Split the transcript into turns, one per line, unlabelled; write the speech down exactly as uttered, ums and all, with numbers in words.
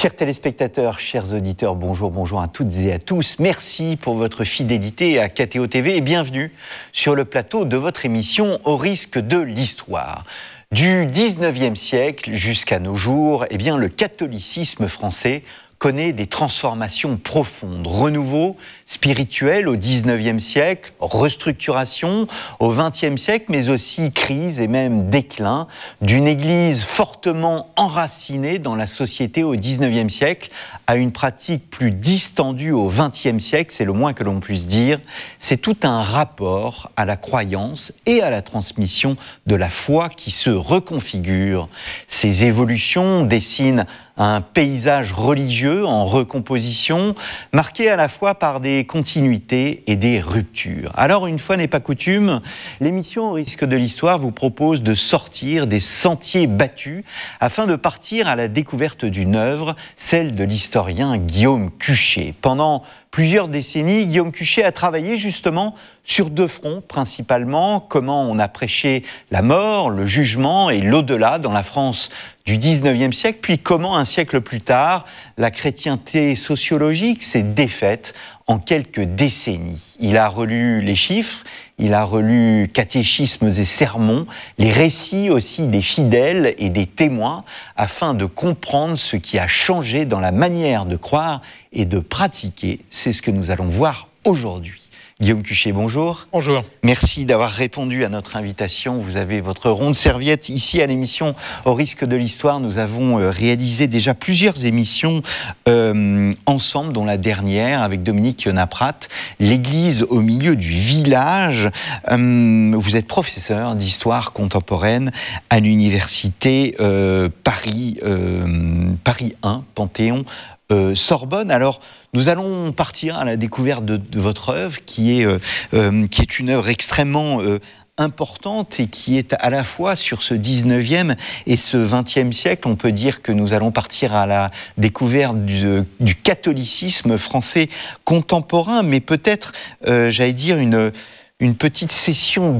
Chers téléspectateurs, chers auditeurs, bonjour, bonjour à toutes et à tous. Merci pour votre fidélité à K T O T V et bienvenue sur le plateau de votre émission Au risque de l'histoire. Du dix-neuvième siècle jusqu'à nos jours, eh bien, le catholicisme français connaît des transformations profondes. Renouveau spirituel au dix-neuvième siècle, restructuration au vingtième siècle, mais aussi crise et même déclin d'une église fortement enracinée dans la société au dix-neuvième siècle à une pratique plus distendue au vingtième siècle, c'est le moins que l'on puisse dire. C'est tout un rapport à la croyance et à la transmission de la foi qui se reconfigure. Ces évolutions dessinent un paysage religieux en recomposition, marqué à la fois par des continuités et des ruptures. Alors, une fois n'est pas coutume, l'émission Au risque de l'histoire vous propose de sortir des sentiers battus afin de partir à la découverte d'une œuvre, celle de l'historien Guillaume Cuchet. Pendant plusieurs décennies, Guillaume Cuchet a travaillé justement sur deux fronts principalement, comment on a prêché la mort, le jugement et l'au-delà dans la France du dix-neuvième siècle, puis comment un siècle plus tard, la chrétienté sociologique s'est défaite en quelques décennies. Il a relu les chiffres, il a relu catéchismes et sermons, les récits aussi des fidèles et des témoins, afin de comprendre ce qui a changé dans la manière de croire et de pratiquer. C'est ce que nous allons voir aujourd'hui. Guillaume Cuchet, bonjour.
Bonjour.
Merci d'avoir répondu à notre invitation. Vous avez votre ronde serviette ici à l'émission Au risque de l'histoire. Nous avons euh, réalisé déjà plusieurs émissions euh, ensemble, dont la dernière avec Dominique Naprat, l'église au milieu du village. Euh, vous êtes professeur d'histoire contemporaine à l'université euh, Paris, euh, Paris un, Panthéon, euh, Sorbonne. Alors, nous allons partir à la découverte de, de votre œuvre, qui est, euh, euh, qui est une œuvre extrêmement euh, importante et qui est à la fois sur ce dix-neuvième et ce vingtième siècle. On peut dire que nous allons partir à la découverte du, du catholicisme français contemporain, mais peut-être, euh, j'allais dire, une, une petite session